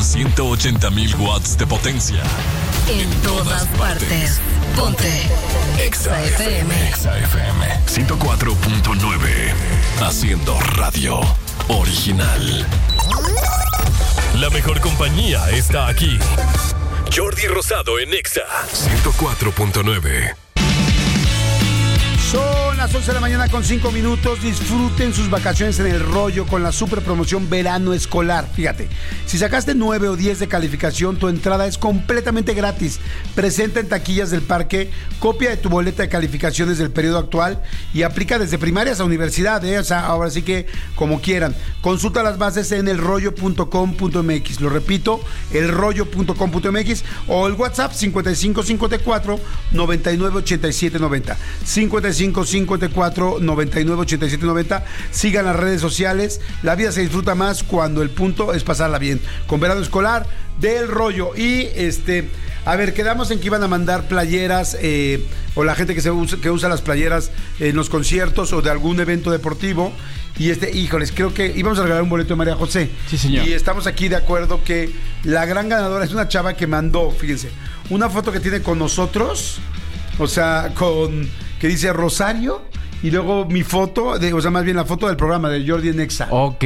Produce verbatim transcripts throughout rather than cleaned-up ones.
ciento ochenta mil watts de potencia. En todas partes. Ponte Exa F M. Exa F M ciento cuatro punto nueve. Haciendo radio original. La mejor compañía está aquí. Jordi Rosado en Exa ciento cuatro punto nueve. Son las once de la mañana con cinco minutos. Disfruten sus vacaciones en El Rollo con la super promoción verano escolar. Fíjate, si sacaste nueve o diez de calificación, tu entrada es completamente gratis. Presenta en taquillas del parque copia de tu boleta de calificaciones del periodo actual y aplica desde primarias a universidad, ¿eh? O sea, ahora sí que como quieran. Consulta las bases en elrollo punto com punto m x. Lo repito, elrollo punto com punto m x o el WhatsApp cincuenta y cinco cincuenta y cuatro noventa y nueve ochenta y siete noventa. cincuenta y cinco cincuenta y cuatro noventa y nueve ochenta y siete noventa. Sigan las redes sociales. La vida se disfruta más cuando el punto es pasarla bien. Con verano escolar del Rollo. Y este, a ver, quedamos en que iban a mandar playeras eh, o la gente que se usa, que usa las playeras en los conciertos o de algún evento deportivo. Y este, híjoles, creo que íbamos a regalar un boleto de María José. Sí, señor. Y estamos aquí de acuerdo que la gran ganadora es una chava que mandó, fíjense, una foto que tiene con nosotros. O sea, con que dice Rosario y luego mi foto, de, o sea, más bien la foto del programa de Jordi en Exa. Ok.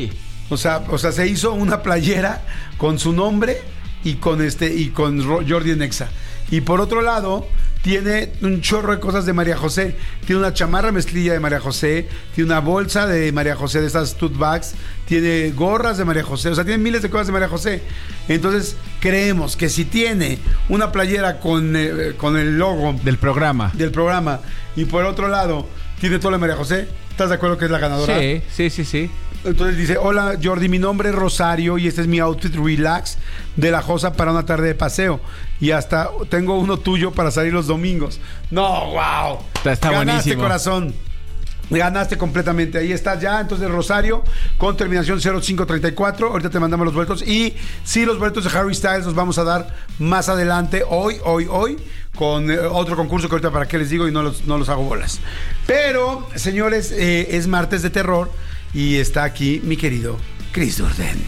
O sea, o sea, se hizo una playera con su nombre y con este y con Jordi en Exa. Y por otro lado, tiene un chorro de cosas de María José. Tiene una chamarra mezclilla de María José, tiene una bolsa de María José, de estas tote bags, tiene gorras de María José, o sea, tiene miles de cosas de María José. Entonces, creemos que si tiene una playera con, eh, con el logo del programa, del programa y por otro lado tiene todo lo de María José, ¿estás de acuerdo que es la ganadora? Sí, sí, sí, sí. Entonces dice, hola Jordi, mi nombre es Rosario y este es mi outfit relax de la Josa para una tarde de paseo. Y hasta tengo uno tuyo para salir los domingos. No, wow. Está, está Ganaste, buenísimo. Corazón. Ganaste completamente. Ahí estás ya. Entonces, Rosario, con terminación cero cinco treinta y cuatro. Ahorita te mandamos los boletos. Y sí, los boletos de Harry Styles los vamos a dar más adelante. Hoy, hoy, hoy. Con eh, otro concurso que ahorita para qué les digo y no los, no los hago bolas. Pero, señores, eh, es martes de terror. Y está aquí mi querido Chris Durden.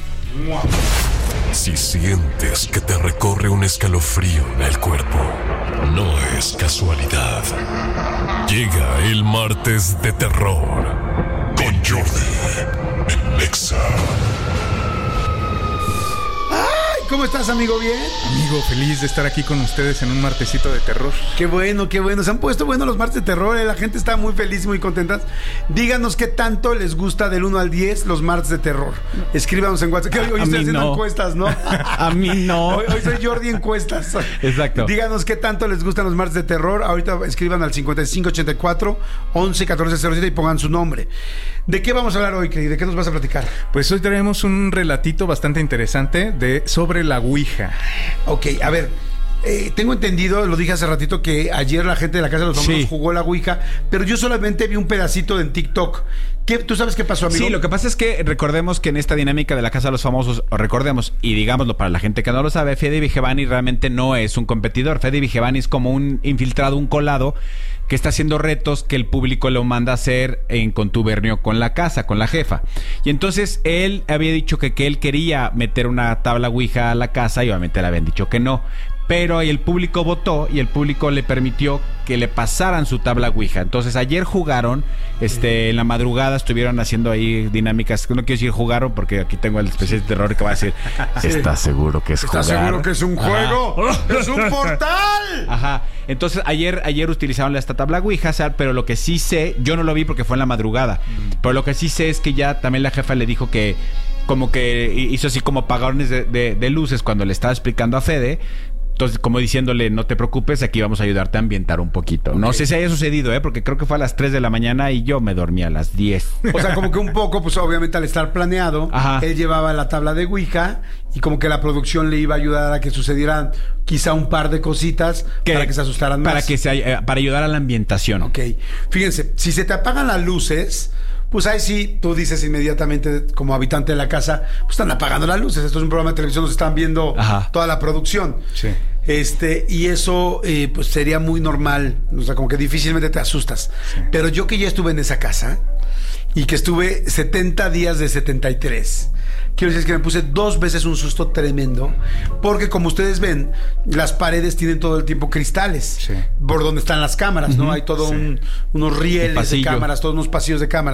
Si sientes que te recorre un escalofrío en el cuerpo, no es casualidad. Llega el martes de terror con Jordi en Exa. ¿Cómo estás, amigo? ¿Bien? Amigo, feliz de estar aquí con ustedes en un martesito de terror. Qué bueno, qué bueno. Se han puesto buenos los martes de terror, ¿eh? La gente está muy feliz, muy contenta. Díganos qué tanto les gusta del uno al diez los martes de terror. Escríbanos en WhatsApp. Que hoy, hoy estoy haciendo no. encuestas, ¿no? A mí no. Hoy, hoy soy Jordi Encuestas. Exacto. Díganos qué tanto les gustan los martes de terror. Ahorita escriban al cincuenta y cinco ochenta y cuatro once catorce cero siete y pongan su nombre. ¿De qué vamos a hablar hoy, Cris? ¿De qué nos vas a platicar? Pues hoy traemos un relatito bastante interesante de sobre la Ouija. Ok, a ver, eh, tengo entendido, lo dije hace ratito, que ayer la gente de la Casa de los Famosos sí. jugó la Ouija, pero yo solamente vi un pedacito en TikTok. ¿Qué, ¿Tú sabes qué pasó, amigo? Sí, lo que pasa es que recordemos que en esta dinámica de la Casa de los Famosos, o recordemos, y digámoslo para la gente que no lo sabe, Fede Vigevani realmente no es un competidor. Fede Vigevani es como un infiltrado, un colado, que está haciendo retos que el público lo manda a hacer en contubernio con la casa, con la jefa. Y entonces él había dicho que, que él quería meter una tabla Ouija a la casa y obviamente le habían dicho que no. Pero el público votó y el público le permitió que le pasaran su tabla Ouija. Entonces ayer jugaron, este, en la madrugada estuvieron haciendo ahí dinámicas. No quiero decir jugaron porque aquí tengo el especial de terror que va a decir, ¿estás seguro que es jugar? ¿Estás seguro que es un juego? Ajá. ¡Es un portal! Ajá. Entonces ayer, ayer utilizaron esta tabla Ouija, pero lo que sí sé, yo no lo vi porque fue en la madrugada, mm. pero lo que sí sé es que ya también la jefa le dijo que como que hizo así como apagones de, de, de luces cuando le estaba explicando a Fede. Entonces, como diciéndole, no te preocupes, aquí vamos a ayudarte a ambientar un poquito. Okay. No sé si haya sucedido, ¿eh? Porque creo que fue a las tres de la mañana y yo me dormí a las diez. O sea, como que un poco, pues obviamente al estar planeado, Ajá. él llevaba la tabla de Ouija y como que la producción le iba a ayudar a que sucedieran quizá un par de cositas que, para que se asustaran más. Para, que se, eh, para ayudar a la ambientación. Ok. Fíjense, si se te apagan las luces, pues ahí sí, tú dices inmediatamente como habitante de la casa, pues están apagando las luces. Esto es un programa de televisión, nos están viendo Ajá. toda la producción. Sí. Este, y eso eh, pues sería muy normal, o sea, como que difícilmente te asustas. Sí. Pero yo que ya estuve en esa casa, y que estuve setenta días de setenta y tres. Quiero decir que me puse dos veces un susto tremendo, porque como ustedes ven, las paredes tienen todo el tiempo cristales, sí. por donde están las cámaras, ¿no? Uh-huh. Hay todo sí. un, unos rieles de cámaras, todos unos pasillos de cámaras.